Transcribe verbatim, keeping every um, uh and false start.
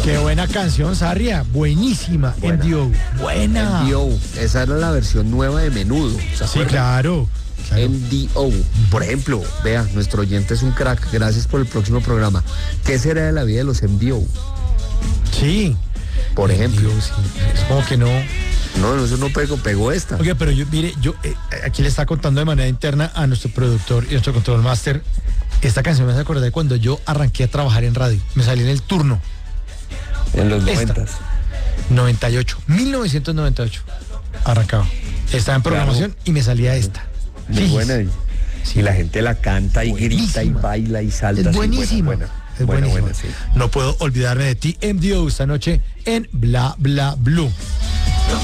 Qué buena canción, Sarria. Buenísima. Buena. M D O. Buena. M D O, esa era la versión nueva de Menudo. ¿Se Sí, acuerdan? claro. claro. M D O. Por ejemplo, vea, nuestro oyente es un crack. Gracias por el próximo programa. ¿Qué será de la vida de los M D O? Sí. Por M D O, ejemplo. sí. Es como que no. No, no, eso no pegó, pegó esta. Oye, pero yo, mire, yo eh, aquí le está contando de manera interna a nuestro productor y nuestro control master. Esta canción me hace acordar de cuando yo arranqué a trabajar en radio. Me salí en el turno. En los Esta. noventas. noventa y ocho. mil novecientos noventa y ocho. Arrancaba. Estaba en programación y me salía esta. Muy Fíjese. buena. Y, Sí. y la gente la canta y grita y Buenísima. baila y salta. Es sí, buenísima. Buena, Es buena, buena, buenísima. buena, sí. No puedo olvidarme de ti, M D O, esta noche en Bla Bla Blue.